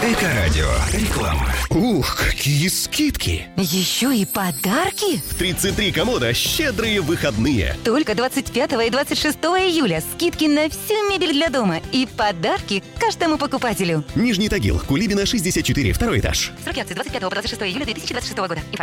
Эко-радио. Реклама. Ух, какие скидки! Еще и подарки? В 33 комода щедрые выходные. Только 25 и 26 июля скидки на всю мебель для дома и подарки каждому покупателю. Нижний Тагил, Кулибина, 64, второй этаж. Сроки акции 25 по 26 июля 2026 года.